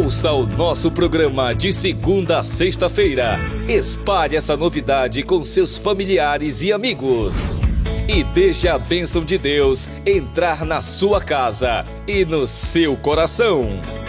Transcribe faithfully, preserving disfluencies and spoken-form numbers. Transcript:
Ouça o nosso programa de segunda a sexta-feira. Espalhe essa novidade com seus familiares e amigos. E deixe a bênção de Deus entrar na sua casa e no seu coração.